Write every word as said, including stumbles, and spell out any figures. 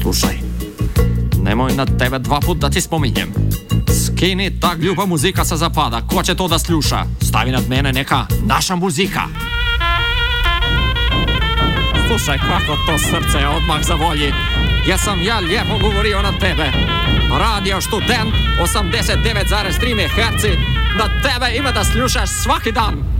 Slušaj, nemoj na tebe dva put da ti spominjem. Skini ta gljuba muzika sa zapada, ko će to da sljuša? Stavi nad mene neka naša muzika. Slušaj, kako to srce odmah zavolji. Jesam ja lijepo govorio na tebe. Radio Študent osamdeset devet zarez tri megaherca na tebe ima da sljušaš svaki dan.